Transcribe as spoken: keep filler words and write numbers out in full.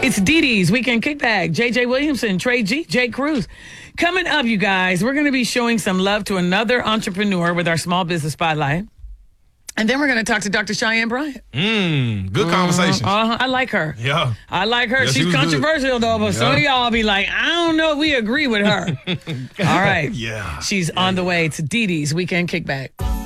It's Dee Dee's Weekend Kickback. J J Williamson, Trey G, Jay Cruz. Coming up, you guys, we're going to be showing some love to another entrepreneur with our Small Business Spotlight. And then we're going to talk to Doctor Cheyenne Bryant. Mmm, good conversation. Uh-huh. I like her. Yeah. I like her. Yeah, she She's was controversial, good. though, but Yeah. some of y'all be like, I don't know if we agree with her. All right. Yeah. She's on the way to Dee Dee's Weekend Kickback.